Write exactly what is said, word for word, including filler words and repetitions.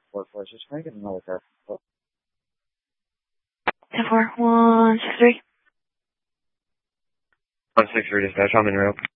four four six, can I get another car? ten four, one six three. one six three dispatch, I'm in rail.